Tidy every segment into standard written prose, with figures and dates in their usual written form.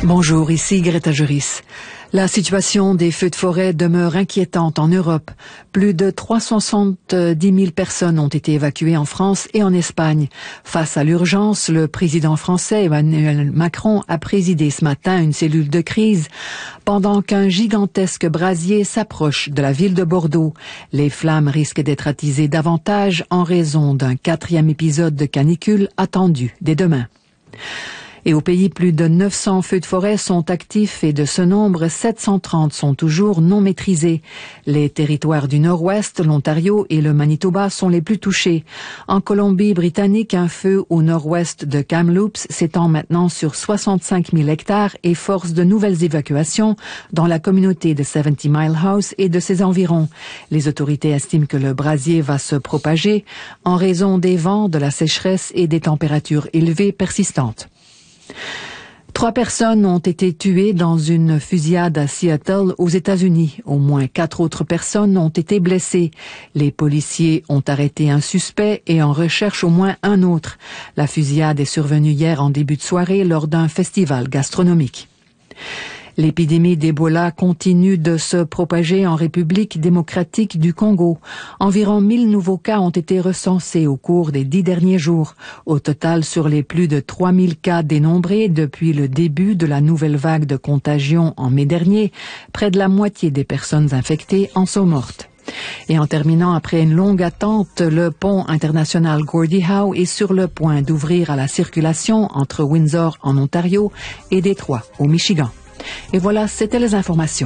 Bonjour, ici Greta Juris. La situation des feux de forêt demeure inquiétante en Europe. Plus de 370 000 personnes ont été évacuées en France et en Espagne. Face à l'urgence, le président français Emmanuel Macron a présidé ce matin une cellule de crise pendant qu'un gigantesque brasier s'approche de la ville de Bordeaux. Les flammes risquent d'être attisées davantage en raison d'un 4e épisode de canicule attendu dès demain. Et au pays, plus de 900 feux de forêt sont actifs et de ce nombre, 730 sont toujours non maîtrisés. Les territoires du Nord-Ouest, l'Ontario et le Manitoba sont les plus touchés. En Colombie-Britannique, un feu au nord-ouest de Kamloops s'étend maintenant sur 65 000 hectares et force de nouvelles évacuations dans la communauté de 70 Mile House et de ses environs. Les autorités estiment que le brasier va se propager en raison des vents, de la sécheresse et des températures élevées persistantes. 3 personnes ont été tuées dans une fusillade à Seattle, aux États-Unis. Au moins 4 autres personnes ont été blessées. Les policiers ont arrêté un suspect et en recherchent au moins un autre. La fusillade est survenue hier en début de soirée lors d'un festival gastronomique. L'épidémie d'Ebola continue de se propager en République démocratique du Congo. Environ 1000 nouveaux cas ont été recensés au cours des 10 derniers jours. Au total, sur les plus de 3000 cas dénombrés depuis le début de la nouvelle vague de contagion en mai dernier, près de la moitié des personnes infectées en sont mortes. Et en terminant, après une longue attente, le pont international Gordie Howe est sur le point d'ouvrir à la circulation entre Windsor en Ontario et Détroit au Michigan. Et voilà, c'était les informations.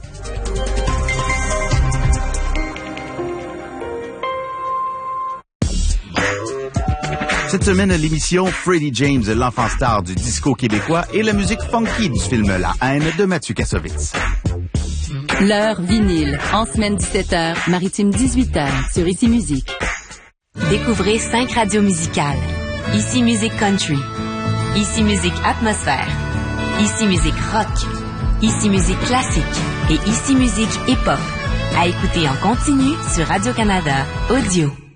Cette semaine, l'émission Freddie James, l'enfant star du disco québécois, et la musique funky du film La Haine de Mathieu Kassovitz. L'heure vinyle, en semaine 17h, maritime 18h, sur Ici Musique. Découvrez 5 radios musicales. Ici Musique Country. Ici Musique Atmosphère. Ici Musique Rock, Ici Musique Classique et Ici Musique Hip-Hop. À écouter en continu sur Radio-Canada Audio.